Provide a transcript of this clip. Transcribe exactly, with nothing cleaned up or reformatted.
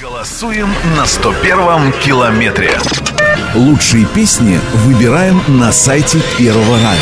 Голосуем на сто первом километре. Лучшие песни выбираем на сайте Первого радио.